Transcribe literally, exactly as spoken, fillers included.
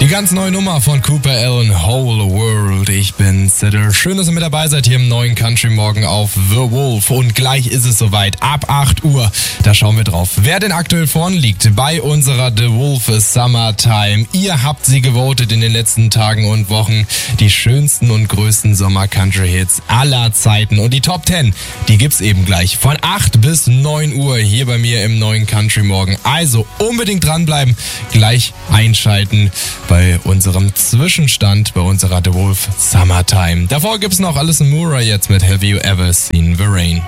Ganz neue Nummer von Cooper Allen, Whole World. Ich bin Siddle. Schön, dass ihr mit dabei seid hier im neuen Country Morgen auf The Wolf. Und gleich ist es soweit. Ab acht Uhr, da schauen wir drauf, wer denn aktuell vorne liegt bei unserer The Wolf Summertime. Ihr habt sie gewotet in den letzten Tagen und Wochen. Die schönsten und größten Sommer-Country-Hits aller Zeiten. Und die Top zehn, die gibt's eben gleich von acht bis neun Uhr hier bei mir im neuen Country Morgen. Also unbedingt dranbleiben, gleich einschalten bei unserem Zwischenstand, bei unserer The Wolf Summertime. Davor gibt's noch Alison Moore jetzt mit Have You Ever Seen the Rain?